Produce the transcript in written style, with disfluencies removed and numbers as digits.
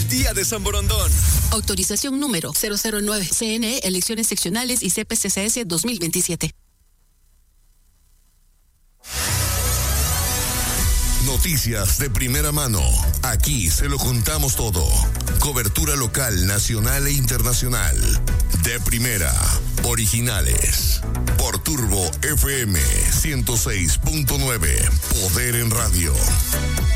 el Día de San Borondón. Autorización número 009. CNE, elecciones seccionales y CPCCS 2027. Noticias de primera mano. Aquí se lo contamos todo. Cobertura local, nacional e internacional. De primera. Originales. Por Turbo FM 106.9. Poder en Radio.